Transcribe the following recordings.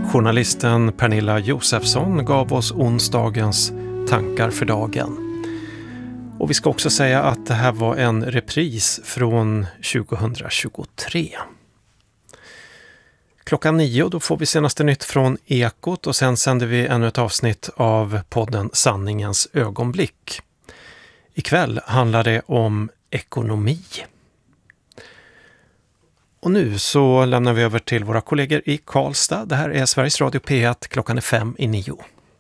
Journalisten Pernilla Josefsson gav oss onsdagens tankar för dagen. Och vi ska också säga att det här var en repris från 2023. Klockan 9 då får vi senaste nytt från Ekot och sen sänder vi ännu ett avsnitt av podden Sanningens ögonblick. Ikväll handlar det om ekonomi. Och nu så lämnar vi över till våra kollegor i Karlstad. Det här är Sveriges Radio P1, klockan är 8:55.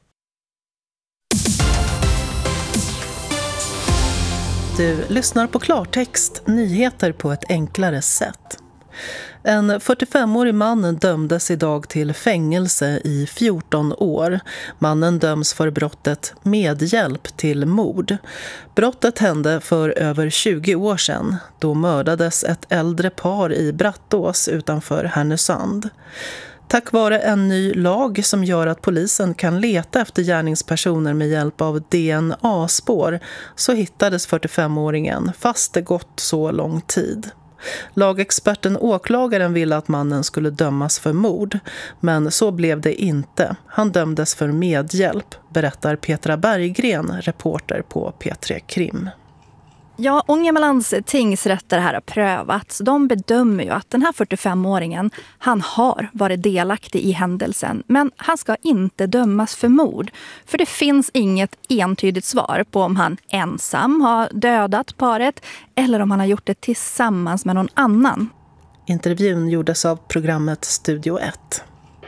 Du lyssnar på klartext, nyheter på ett enklare sätt. En 45-årig man dömdes idag till fängelse i 14 år. Mannen döms för brottet medhjälp till mord. Brottet hände för över 20 år sedan. Då mördades ett äldre par i Brattås utanför Härnösand. Tack vare en ny lag som gör att polisen kan leta efter gärningspersoner med hjälp av DNA-spår så hittades 45-åringen fast det gått så lång tid. Lagexperten åklagaren ville att mannen skulle dömas för mord, men så blev det inte. Han dömdes för medhjälp, berättar Petra Berggren, reporter på P3 Krim. Ja, Ångermanlands tingsrätter här har prövats. De bedömer ju att den här 45-åringen, han har varit delaktig i händelsen. Men han ska inte dömas för mord. För det finns inget entydigt svar på om han ensam har dödat paret eller om han har gjort det tillsammans med någon annan. Intervjun gjordes av programmet Studio 1.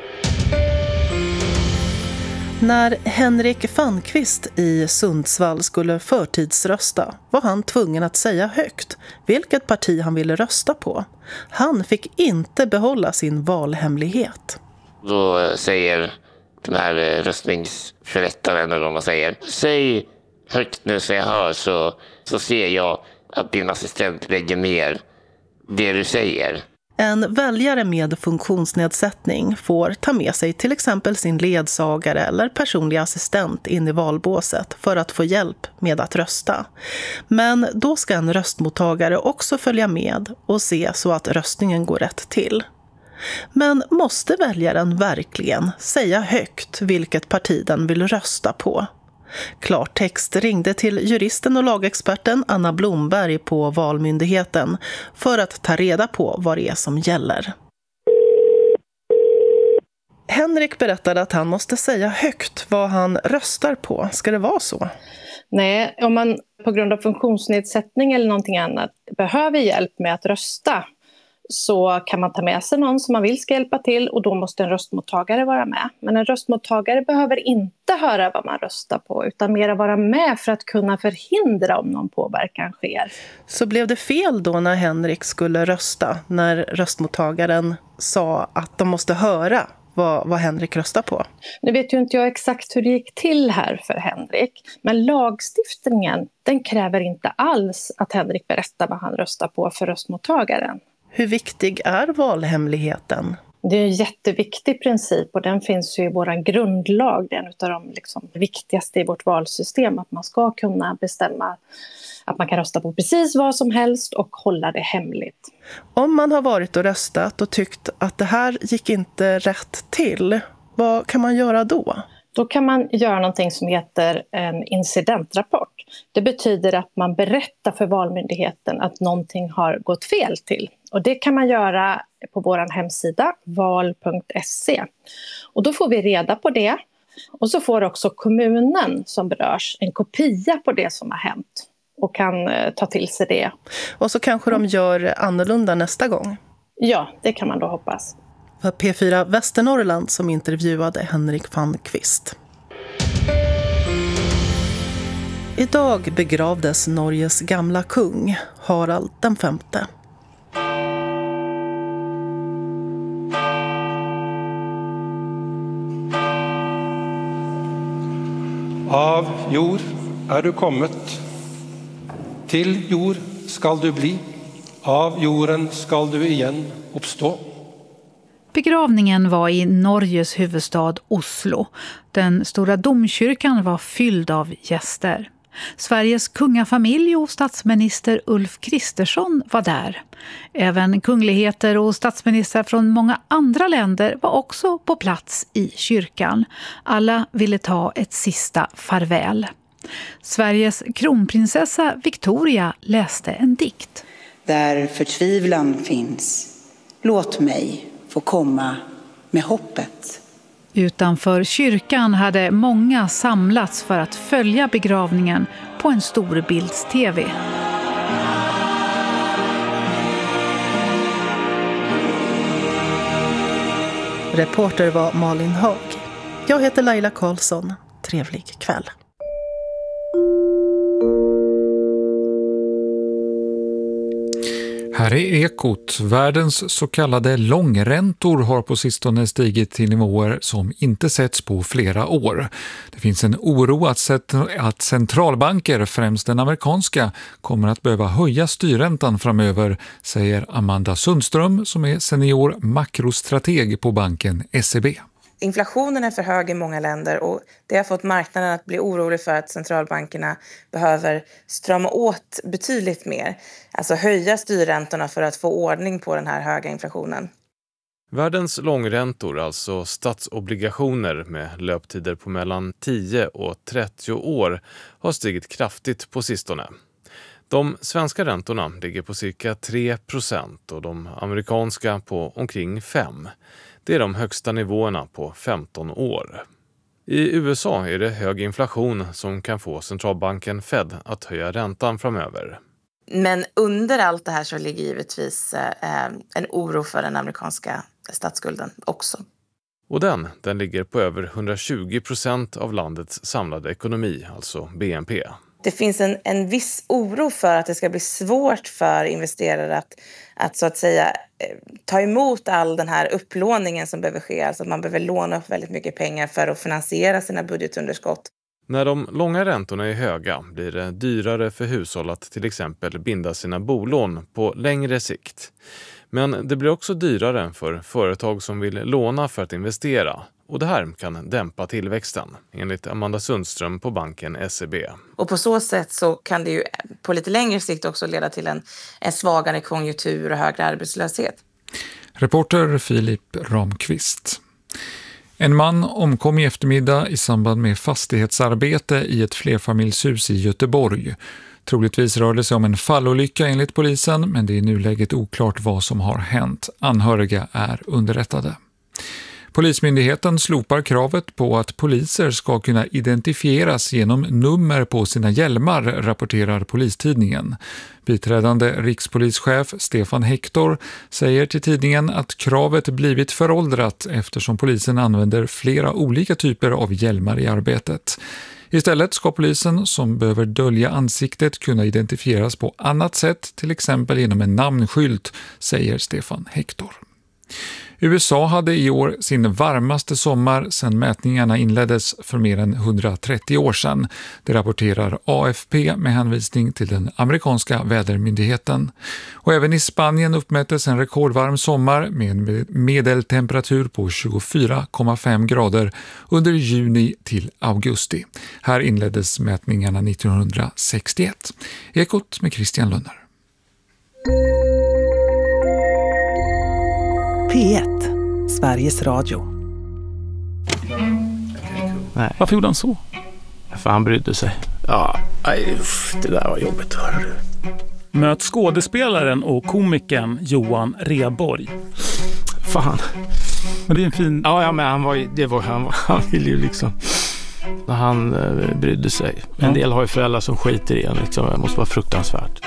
När Henrik Fanqvist i Sundsvall skulle förtidsrösta var han tvungen att säga högt vilket parti han ville rösta på. Han fick inte behålla sin valhemlighet. Då säger den här röstningsförrättaren, eller vad man säger, säg högt nu så jag hör, så ser jag att din assistent lägger ner det du säger. En väljare med funktionsnedsättning får ta med sig till exempel sin ledsagare eller personlig assistent in i valbåset för att få hjälp med att rösta. Men då ska en röstmottagare också följa med och se så att röstningen går rätt till. Men måste väljaren verkligen säga högt vilket parti den vill rösta på? Klartext ringde till juristen och lagexperten Anna Blomberg på Valmyndigheten för att ta reda på vad det är som gäller. Henrik berättade att han måste säga högt vad han röstar på. Ska det vara så? Nej, om man på grund av funktionsnedsättning eller någonting annat behöver hjälp med att rösta så kan man ta med sig någon som man vill ska hjälpa till och då måste en röstmottagare vara med. Men en röstmottagare behöver inte höra vad man röstar på utan mer vara med för att kunna förhindra om någon påverkan sker. Så blev det fel då när Henrik skulle rösta, när röstmottagaren sa att de måste höra vad Henrik röstar på? Nu vet ju inte jag exakt hur det gick till här för Henrik. Men lagstiftningen, den kräver inte alls att Henrik berättar vad han röstar på för röstmottagaren. Hur viktig är valhemligheten? Det är en jätteviktig princip och den finns ju i vår grundlag. Det är en av de viktigaste i vårt valsystem. Att man ska kunna bestämma att man kan rösta på precis vad som helst och hålla det hemligt. Om man har varit och röstat och tyckt att det här gick inte rätt till, vad kan man göra då? Då kan man göra någonting som heter en incidentrapport. Det betyder att man berättar för Valmyndigheten att någonting har gått fel till. Och det kan man göra på vår hemsida val.se. Och då får vi reda på det. Och så får också kommunen som berörs en kopia på det som har hänt. Och kan ta till sig det. Och så kanske de gör annorlunda nästa gång? Ja, det kan man då hoppas. För P4 Västernorrland som intervjuade Henrik Fanqvist. Idag begravdes Norges gamla kung, Harald den femte. Av jord är du kommet, till jord skall du bli, av jorden skall du igen uppstå. Begravningen var i Norges huvudstad Oslo. Den stora domkyrkan var fylld av gäster. Sveriges kungafamilj och statsminister Ulf Kristersson var där. Även kungligheter och statsministrar från många andra länder var också på plats i kyrkan. Alla ville ta ett sista farväl. Sveriges kronprinsessa Victoria läste en dikt. Där förtvivlan finns, låt mig få komma med hoppet. Utanför kyrkan hade många samlats för att följa begravningen på en storbilds-tv. Reporter var Malin Haag. Jag heter Laila Karlsson. Trevlig kväll. Här är Ekot. Världens så kallade långräntor har på sistone stigit till nivåer som inte setts på flera år. Det finns en oro att centralbanker, främst den amerikanska, kommer att behöva höja styrräntan framöver, säger Amanda Sundström som är senior makrostrateg på banken SEB. Inflationen är för hög i många länder och det har fått marknaden att bli orolig för att centralbankerna behöver strama åt betydligt mer. Alltså höja styrräntorna för att få ordning på den här höga inflationen. Världens långräntor, alltså statsobligationer med löptider på mellan 10 och 30 år, har stigit kraftigt på sistone. De svenska räntorna ligger på cirka 3% och de amerikanska på omkring 5%. Det är de högsta nivåerna på 15 år. I USA är det hög inflation som kan få centralbanken Fed att höja räntan framöver. Men under allt det här så ligger givetvis en oro för den amerikanska statsskulden också. Och den ligger på över 120% av landets samlade ekonomi, alltså BNP. Det finns en viss oro för att det ska bli svårt för investerare att så att säga ta emot all den här upplåningen som behöver ske. Alltså att man behöver låna upp väldigt mycket pengar för att finansiera sina budgetunderskott. När de långa räntorna är höga blir det dyrare för hushåll att till exempel binda sina bolån på längre sikt. Men det blir också dyrare för företag som vill låna för att investera. Och det här kan dämpa tillväxten, enligt Amanda Sundström på banken SEB. Och på så sätt så kan det ju på lite längre sikt också leda till en svagare konjunktur och högre arbetslöshet. Reporter Filip Ramqvist. En man omkom i eftermiddag i samband med fastighetsarbete i ett flerfamiljshus i Göteborg. Troligtvis rör det sig om en fallolycka enligt polisen, men det är i nuläget oklart vad som har hänt. Anhöriga är underrättade. Polismyndigheten slopar kravet på att poliser ska kunna identifieras genom nummer på sina hjälmar, rapporterar Polistidningen. Biträdande rikspolischef Stefan Hector säger till tidningen att kravet blivit föråldrat eftersom polisen använder flera olika typer av hjälmar i arbetet. Istället ska polisen som behöver dölja ansiktet kunna identifieras på annat sätt, till exempel genom en namnskylt, säger Stefan Hector. USA hade i år sin varmaste sommar sedan mätningarna inleddes för mer än 130 år sedan. Det rapporterar AFP med hänvisning till den amerikanska vädermyndigheten. Och även i Spanien uppmättes en rekordvarm sommar med en medeltemperatur på 24,5 grader under juni till augusti. Här inleddes mätningarna 1961. Ekot med Christian Lunner. P1, Sveriges Radio. Nej. Varför gjorde han så? För han brydde sig. Ja, det där var jobbigt, hör du. Möt skådespelaren och komikern Johan Rheborg. Fan. Men det är en fin... Ja, men han ville ju liksom... Han brydde sig. En del har ju föräldrar som skiter i en. Liksom. Det måste vara fruktansvärt.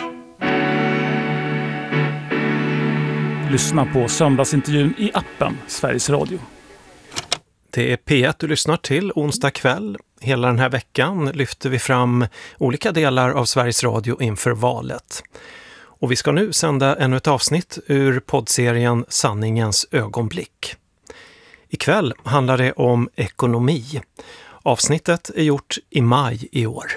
Lyssna på söndagsintervjun i appen Sveriges Radio. Det är P1 du lyssnar till onsdag kväll. Hela den här veckan lyfter vi fram olika delar av Sveriges Radio inför valet. Och vi ska nu sända ännu ett avsnitt ur poddserien Sanningens ögonblick. Ikväll handlar det om ekonomi. Avsnittet är gjort i maj i år.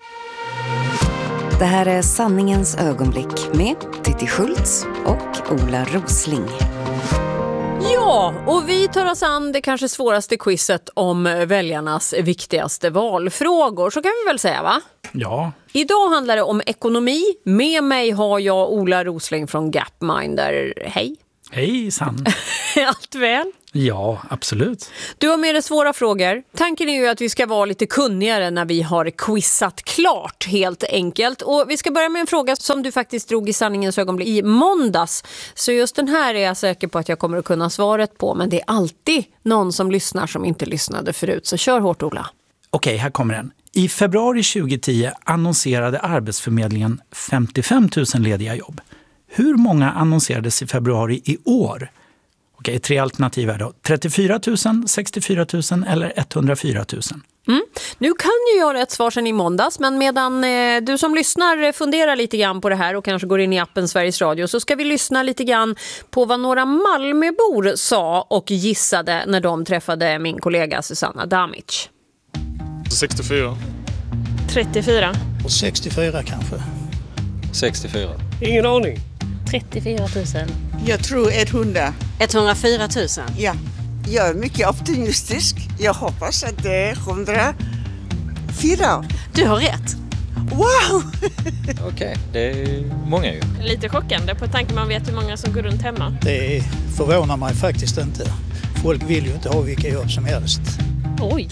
Det här är Sanningens ögonblick med Titti Schultz och Ola Rosling. Ja, och vi tar oss an det kanske svåraste quizet om väljarnas viktigaste valfrågor. Så kan vi väl säga, va? Ja. Idag handlar det om ekonomi. Med mig har jag Ola Rosling från Gapminder. Hej. Hej, Sann. Allt väl? Ja, absolut. Du har med dig svåra frågor. Tanken är ju att vi ska vara lite kunnigare när vi har quizat klart, helt enkelt. Och vi ska börja med en fråga som du faktiskt drog i sanningens ögonblick i måndags. Så just den här är jag säker på att jag kommer att kunna svaret på. Men det är alltid någon som lyssnar som inte lyssnade förut. Så kör hårt, Ola. Okej, här kommer den. I februari 2010 annonserade Arbetsförmedlingen 55 000 lediga jobb. Hur många annonserades i februari i år? Okej, 3 alternativ här då. 34 000, 64 000 eller 104 000? Nu kan ju jag rätt svar sedan i måndags, men medan du som lyssnar funderar lite grann på det här och kanske går in i appen Sveriges Radio, så ska vi lyssna lite grann på vad några Malmöbor sa och gissade när de träffade min kollega Susanna Damic. 64. 34. Och 64 kanske. 64. Ingen aning. 34 000. Jag tror 100. 104 000. Ja, jag är mycket optimistisk. Jag hoppas att det är 104. Du har rätt. Wow! Okej, det är många ju. Lite chockande på tanke man vet hur många som går runt hemma. Det förvånar mig faktiskt inte. Folk vill ju inte ha vilka jobb som helst. Oj.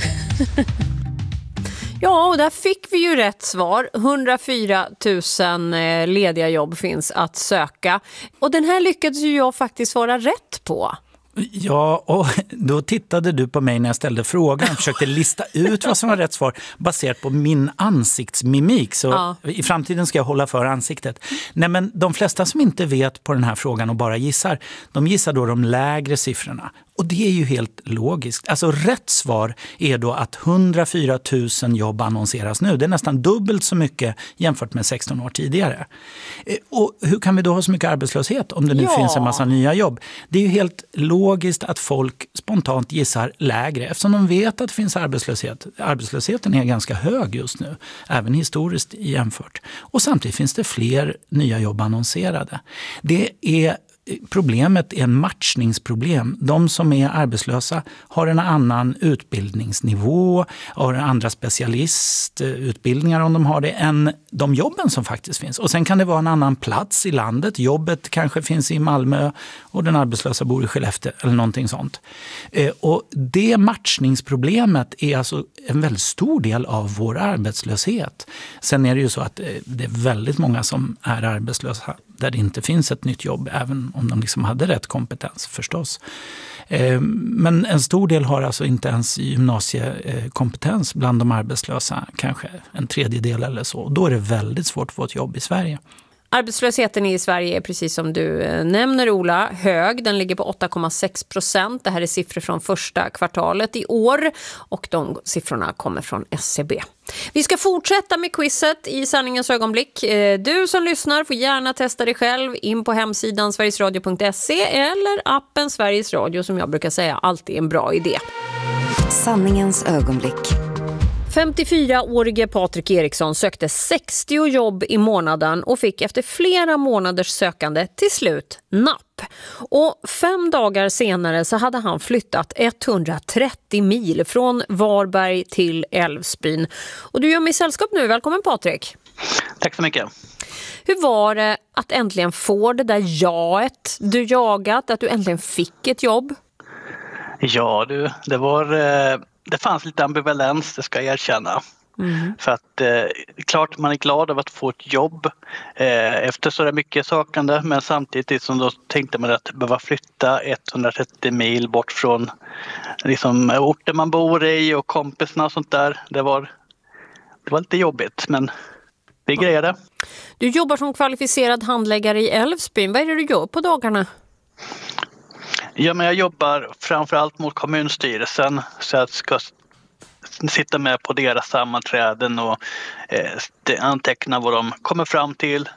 Ja, och där fick vi ju rätt svar. 104 000 lediga jobb finns att söka. Och den här lyckades ju jag faktiskt vara rätt på. Ja, och då tittade du på mig när jag ställde frågan och försökte lista ut vad som var rätt svar baserat på min ansiktsmimik. Så i framtiden ska jag hålla för ansiktet. Nej, men de flesta som inte vet på den här frågan och bara gissar, de gissar då de lägre siffrorna. Och det är ju helt logiskt. Alltså rätt svar är då att 104 000 jobb annonseras nu. Det är nästan dubbelt så mycket jämfört med 16 år tidigare. Och hur kan vi då ha så mycket arbetslöshet om det nu finns en massa nya jobb? Det är ju helt logiskt att folk spontant gissar lägre eftersom de vet att det finns arbetslöshet. Arbetslösheten är ganska hög just nu, även historiskt jämfört. Och samtidigt finns det fler nya jobb annonserade. Problemet är en matchningsproblem. De som är arbetslösa har en annan utbildningsnivå, har andra specialistutbildningar om de har det, än de jobben som faktiskt finns. Och sen kan det vara en annan plats i landet. Jobbet kanske finns i Malmö och den arbetslösa bor i Skellefteå eller någonting sånt. Och det matchningsproblemet är alltså en väldigt stor del av vår arbetslöshet. Sen är det ju så att det är väldigt många som är arbetslösa där det inte finns ett nytt jobb, även om de liksom hade rätt kompetens förstås. Men en stor del har alltså inte ens gymnasiekompetens bland de arbetslösa, kanske en tredjedel eller så. Då är det väldigt svårt att få ett jobb i Sverige. Arbetslösheten i Sverige är precis som du nämner, Ola, hög. Den ligger på 8,6%. Det här är siffror från första kvartalet i år och de siffrorna kommer från SCB. Vi ska fortsätta med quizet i sanningens ögonblick. Du som lyssnar får gärna testa dig själv in på hemsidan sverigesradio.se eller appen Sveriges Radio, som jag brukar säga alltid är en bra idé. Sanningens ögonblick. 54-årige Patrik Eriksson sökte 60 jobb i månaden och fick efter flera månaders sökande till slut napp. Och 5 dagar senare så hade han flyttat 130 mil från Varberg till Älvsbyn. Och du gör mig sällskap nu. Välkommen, Patrik. Tack så mycket. Hur var det att äntligen få det där jaet du jagat, att du äntligen fick ett jobb? Ja du, det fanns lite ambivalens, det ska jag erkänna. För att klart man är glad av att få ett jobb efter så där mycket sökande, men samtidigt som då tänkte man att behöva flytta 130 mil bort från liksom orten man bor i och kompisarna och sånt där. Det var lite jobbigt, men vi grejade. Du jobbar som kvalificerad handläggare i Älvsbyn. Vad är det du gör på dagarna? Ja, men jag jobbar framförallt mot kommunstyrelsen, så jag ska sitta med på deras sammanträden och anteckna vad de kommer fram till,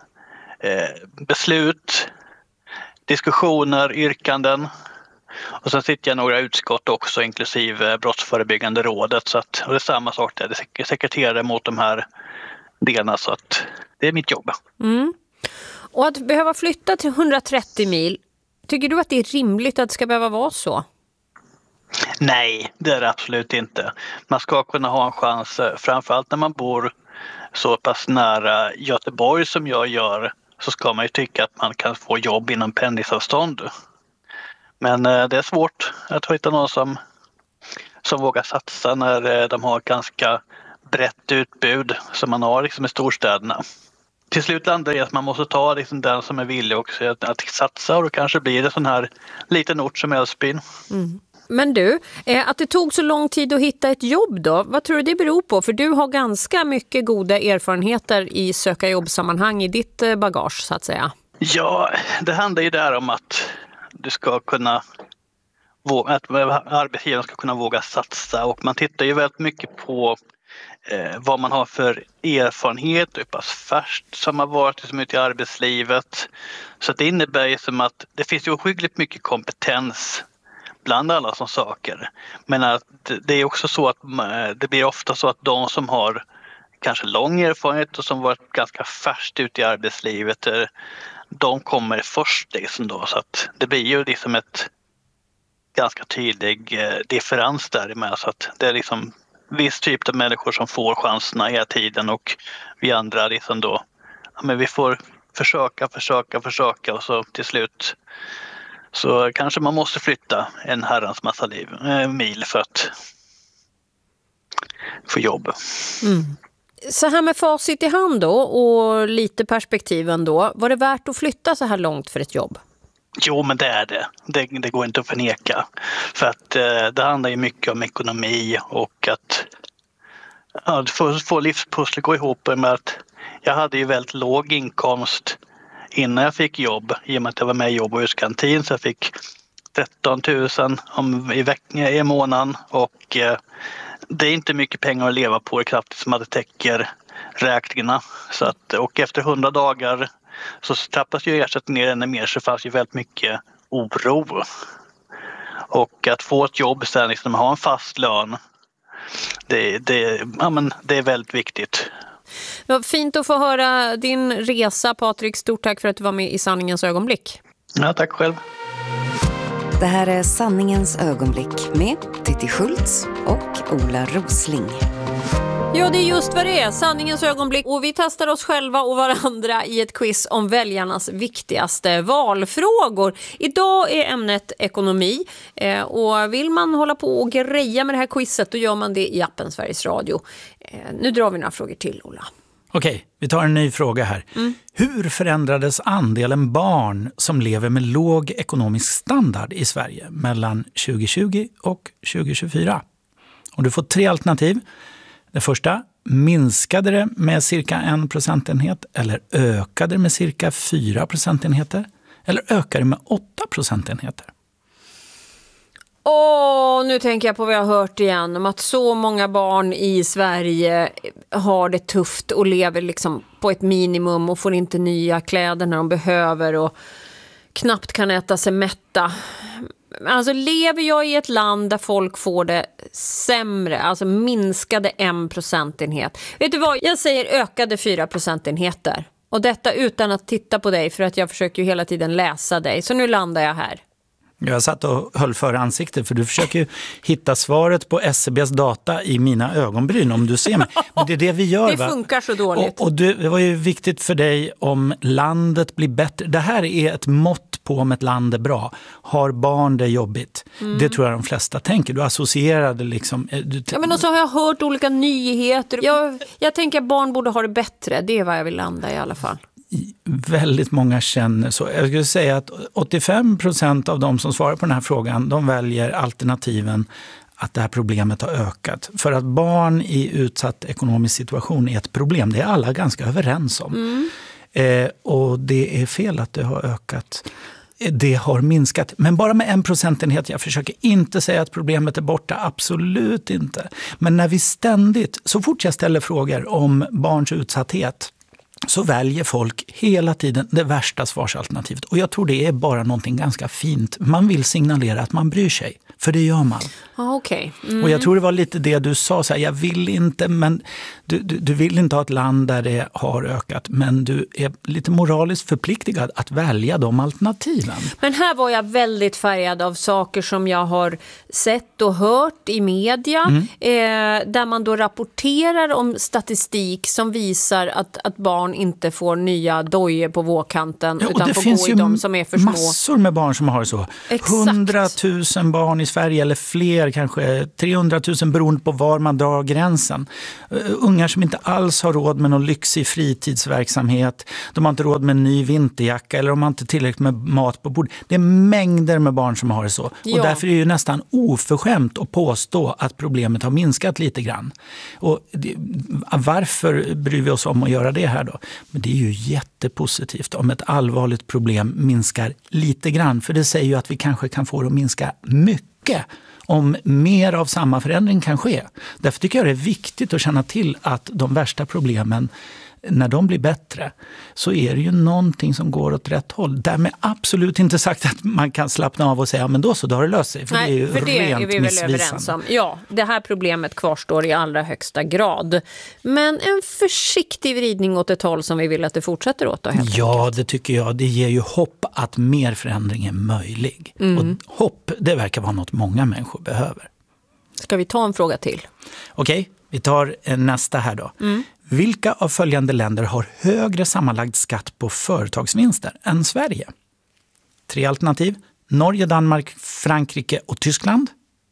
beslut, diskussioner, yrkanden. Och sen sitter jag i några utskott också, inklusive Brottsförebyggande rådet, och det är samma sak där. Jag sekreterar mot de här delarna, så att det är mitt jobb. Och att behöva flytta till 130 mil, Tycker du att det är rimligt att det ska behöva vara så? Nej, det är det absolut inte. Man ska kunna ha en chans, framförallt när man bor så pass nära Göteborg som jag gör, så ska man ju tycka att man kan få jobb inom pendlingsavstånd. Men det är svårt att hitta någon som vågar satsa när de har ett ganska brett utbud som man har liksom i storstäderna. Till slut landar det att man måste ta liksom den som är villig också att satsa, och då kanske blir det sån här liten ort som Älvsbyn. Mm. Men du, att det tog så lång tid att hitta ett jobb då, vad tror du det beror på? För du har ganska mycket goda erfarenheter i söka jobbsammanhang i ditt bagage så att säga. Ja, det handlar ju där om att du ska kunna att arbetsgivaren ska kunna våga satsa, och man tittar ju väldigt mycket på vad man har för erfarenhet, hur pass färskt som har varit liksom ute i arbetslivet. Så det innebär ju som att det finns ju ohyggligt mycket kompetens bland alla som saker. Men att det är också så att det blir ofta så att de som har kanske lång erfarenhet och som varit ganska färskt ute i arbetslivet, de kommer först liksom då. Så att det blir ju liksom ett ganska tydlig differens däremellan, så att det är liksom viss typ av människor som får chanserna hela tiden, och vi andra liksom då, ja, men vi får försöka och så till slut så kanske man måste flytta en herrans massa mil för att få jobb. Mm. Så här med facit i hand då och lite perspektiven då, var det värt att flytta så här långt för ett jobb? Jo, men det är det. Det går inte att förneka. För att det handlar ju mycket om ekonomi och att få livspusslet gå ihop med att jag hade ju väldigt låg inkomst innan jag fick jobb. I och med att jag var med i jobb- och huskantin, så jag fick 13 000 i månaden, och det är inte mycket pengar att leva på, det knappt som att det täcker räkningarna. Så att, och efter 100 dagar så trappas ju ersättningen ner ännu mer, så fanns ju väldigt mycket oro. Och att få ett jobb sen, liksom ha en fast lön, det är väldigt viktigt. Det var fint att få höra din resa, Patrik. Stort tack för att du var med i Sanningens ögonblick. Ja, tack själv. Det här är Sanningens ögonblick med Titti Schultz och Ola Rosling. Ja, det är just vad det är. Sanningens ögonblick. Och vi testar oss själva och varandra i ett quiz om väljarnas viktigaste valfrågor. Idag är ämnet ekonomi. Och vill man hålla på och greja med det här quizet, då gör man det i appen Sveriges Radio. Nu drar vi några frågor till, Ola. Okej, vi tar en ny fråga här. Hur förändrades andelen barn som lever med låg ekonomisk standard i Sverige mellan 2020 och 2024? Och du får 3 alternativ. Det första, minskade det med cirka 1 procentenhet, eller ökade det med cirka 4 procentenheter, eller ökade det med 8 procentenheter? Nu tänker jag på vad jag har hört igen, om att så många barn i Sverige har det tufft och lever liksom på ett minimum och får inte nya kläder när de behöver och knappt kan äta sig mätta. Alltså, lever jag i ett land där folk får det sämre, alltså minskade 1 procentenhet. Vet du vad, jag säger ökade 4 procentenheter. Och detta utan att titta på dig, för att jag försöker ju hela tiden läsa dig. Så nu landar jag här. Jag satt och höll för ansiktet, för du försöker ju hitta svaret på SCBs data i mina ögonbryn, om du ser mig. Men det är det vi gör, det funkar så dåligt. Och det var ju viktigt för dig om landet blir bättre. Det här är ett mått på om ett land är bra. Har barn det jobbigt? Det tror jag de flesta tänker. Du associerade liksom... Ja, men också har jag hört olika nyheter. Jag tänker att barn borde ha det bättre. Det är vad jag vill landa i alla fall. Väldigt många känner så. Jag skulle säga att 85% av de som svarar på den här frågan, de väljer alternativen att det här problemet har ökat. För att barn i utsatt ekonomisk situation är ett problem. Det är alla ganska överens om. Och det är fel att det har ökat. Det har minskat, men bara med 1 procentenhet. Jag försöker inte säga att problemet är borta, absolut inte. Men när vi ständigt, så fort jag ställer frågor om barns utsatthet, så väljer folk hela tiden det värsta svarsalternativet. Och jag tror det är bara någonting ganska fint. Man vill signalera att man bryr sig. För det gör man. Okay. Och jag tror det var lite det du sa, så här, jag vill inte, men du vill inte ha ett land där det har ökat, men du är lite moraliskt förpliktigad att välja de alternativen. Men här var jag väldigt färgad av saker som jag har sett och hört i media, där man då rapporterar om statistik som visar att barn inte får nya dojor på vårkanten, utan det får finns gå i ju dem som är för små. Massor med barn som har det så. Exakt. 100 000 barn i Sverige eller fler, kanske 300 000 beroende på var man drar gränsen. Ungar som inte alls har råd med någon lyxig fritidsverksamhet. De har inte råd med en ny vinterjacka eller de har inte tillräckligt med mat på bord. Det är mängder med barn som har det så. Ja. Och därför är det ju nästan oförskämt att påstå att problemet har minskat lite grann. Och varför bryr vi oss om att göra det här då? Men det är ju jättepositivt om ett allvarligt problem minskar lite grann. För det säger ju att vi kanske kan få det att minska mycket om mer av samma förändring kan ske. Därför tycker jag det är viktigt att känna till att de värsta problemen, när de blir bättre, så är det ju någonting som går åt rätt håll. Därmed absolut inte sagt att man kan slappna av och säga men då så, då har det löst sig. För Nej, det är ju för det rent är vi väl överens om. Ja, det här problemet kvarstår i allra högsta grad. Men en försiktig vridning åt ett håll som vi vill att det fortsätter åt då, helt enkelt. Det tycker jag. Det ger ju hopp att mer förändring är möjlig. Och hopp, det verkar vara något många människor behöver. Ska vi ta en fråga till? Okej, vi tar nästa här då. Vilka av följande länder har högre sammanlagd skatt på företagsvinster än Sverige? 3 alternativ. Norge, Danmark, Frankrike och Tyskland.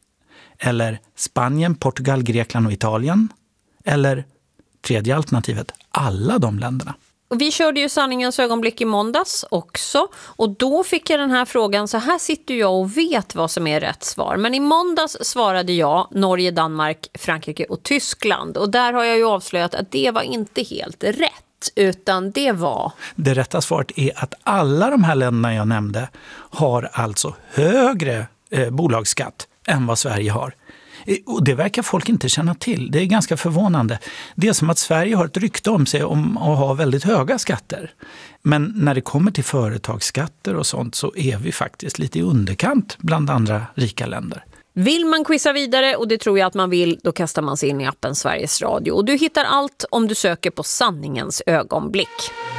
Eller Spanien, Portugal, Grekland och Italien. Eller tredje alternativet, alla de länderna. Och vi körde ju sanningens ögonblick i måndags också. Och då fick jag den här frågan, så här sitter jag och vet vad som är rätt svar. Men i måndags svarade jag Norge, Danmark, Frankrike och Tyskland. Och där har jag ju avslöjat att det var inte helt rätt, utan det var... Det rätta svaret är att alla de här länderna jag nämnde har alltså högre bolagsskatt än vad Sverige har. Och det verkar folk inte känna till. Det är ganska förvånande. Det är som att Sverige har ett rykte om sig om att ha väldigt höga skatter. Men när det kommer till företagsskatter och sånt så är vi faktiskt lite i underkant bland andra rika länder. Vill man quizza vidare, och det tror jag att man vill, då kastar man sig in i appen Sveriges Radio. Och du hittar allt om du söker på sanningens ögonblick.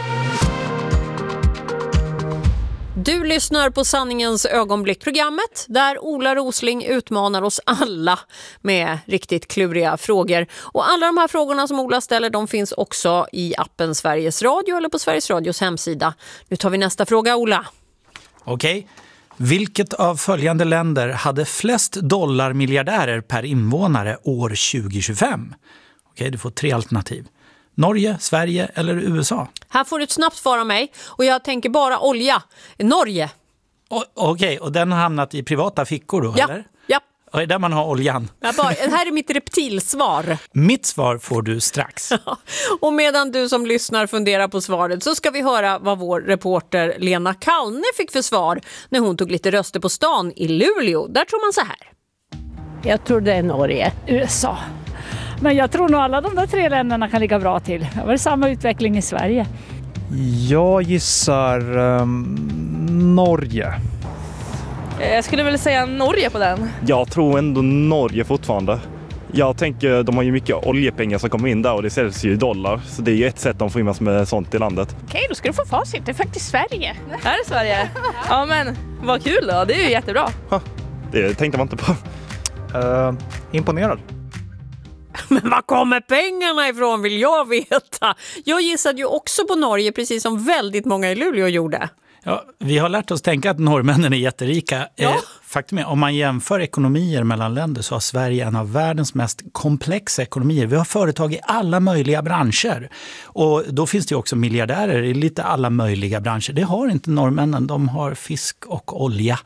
Du lyssnar på sanningens ögonblick-programmet där Ola Rosling utmanar oss alla med riktigt kluriga frågor. Och alla de här frågorna som Ola ställer, de finns också i appen Sveriges Radio eller på Sveriges Radios hemsida. Nu tar vi nästa fråga, Ola. Okej. Vilket av följande länder hade flest dollarmiljardärer per invånare år 2025? Okej, du får 3 alternativ. Norge, Sverige eller USA? Här får du ett snabbt svar av mig och jag tänker bara olja. Norge. Okej, och den har hamnat i privata fickor då, eller? Ja. Och där man har oljan. Det här är mitt reptilsvar. Mitt svar får du strax. Och medan du som lyssnar funderar på svaret så ska vi höra vad vår reporter Lena Kallne fick för svar när hon tog lite röster på stan i Luleå. Där tror man så här. Jag tror det är Norge. USA. Men jag tror nog alla de där 3 länderna kan ligga bra till. Det var samma utveckling i Sverige. Jag gissar Norge. Jag skulle väl säga Norge på den. Jag tror ändå Norge fortfarande. Jag tänker, de har ju mycket oljepengar som kommer in där och det säljs ju i dollar. Så det är ju ett sätt de får in massor med sånt i landet. Okej, då ska du få facit. Det är faktiskt Sverige. Är det Sverige? Ja, men vad kul då. Det är ju jättebra. Det tänkte man inte på. Imponerad. Men var kommer pengarna ifrån vill jag veta. Jag gissade ju också på Norge precis som väldigt många i Luleå gjorde. Ja, vi har lärt oss tänka att norrmännen är jätterika. Ja. Faktum är, om man jämför ekonomier mellan länder så har Sverige en av världens mest komplexa ekonomier. Vi har företag i alla möjliga branscher. Och då finns det ju också miljardärer i lite alla möjliga branscher. Det har inte norrmännen, de har fisk och olja.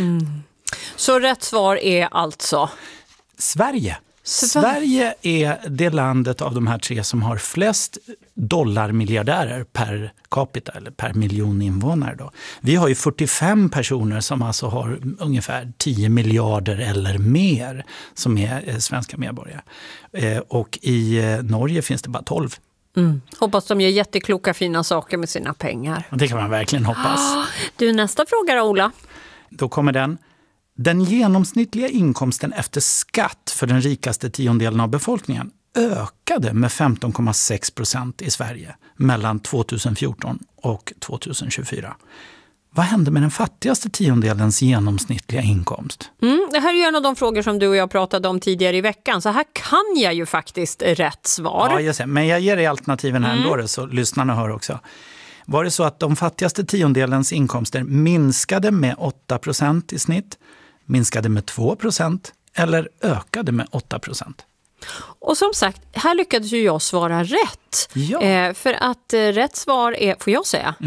Så rätt svar är alltså? Sverige. Sverige är det landet av de här 3 som har flest dollarmiljardärer per capita eller per miljon invånare. Då. Vi har ju 45 personer som alltså har ungefär 10 miljarder eller mer som är svenska medborgare. Och i Norge finns det bara 12. Hoppas de gör jättekloka fina saker med sina pengar. Det kan man verkligen hoppas. Du, nästa fråga då, Ola. Då kommer den. Den genomsnittliga inkomsten efter skatt för den rikaste tiondelen av befolkningen ökade med 15,6% i Sverige mellan 2014 och 2024. Vad hände med den fattigaste tiondelens genomsnittliga inkomst? Det här är ju en av de frågor som du och jag pratade om tidigare i veckan. Så här kan jag ju faktiskt rätt svar. Ja, just det. Men jag ger dig alternativen här ändå, så lyssnarna hör också. Var det så att de fattigaste tiondelens inkomster minskade med 8% i snitt, minskade med 2% eller ökade med 8%? Och som sagt, här lyckades ju jag svara rätt. Ja. För att rätt svar är, får jag säga,